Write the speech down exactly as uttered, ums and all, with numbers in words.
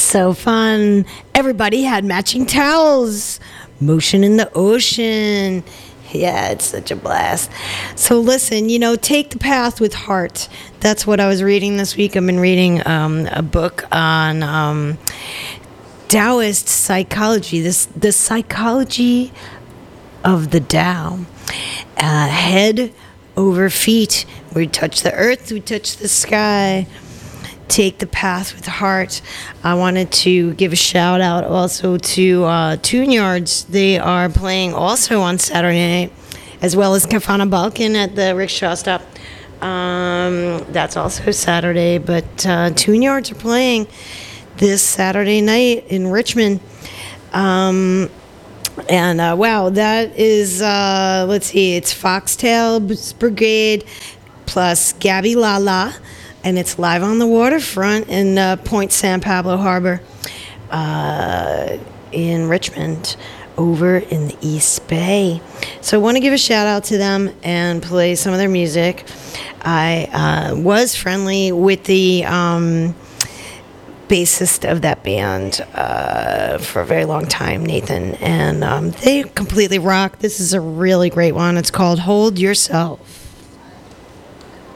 So fun. Everybody had matching towels. Motion in the ocean. Yeah, it's such a blast. So listen, you know, take the path with heart. That's what I was reading this week. I've been reading um, a book on um, Taoist psychology, this the psychology of the Tao. Uh, head over feet. We touch the earth, we touch the sky. Take the path with heart. I wanted to give a shout out also to uh, Tune Yards. They are playing also on Saturday night, as well as Kafana Balkan at the rickshaw stop. Um, that's also Saturday, but uh, Tune Yards are playing this Saturday night in Richmond. Um, and uh, wow, that is, uh, let's see, it's Foxtail Brigade plus Gabby Lala. And it's live on the waterfront in uh, Point San Pablo Harbor uh, in Richmond over in the East Bay. So I want to give a shout out to them and play some of their music. I uh, was friendly with the um, bassist of that band uh, for a very long time, Nathan, and um, they completely rock. This is a really great one. It's called Hold Yourself.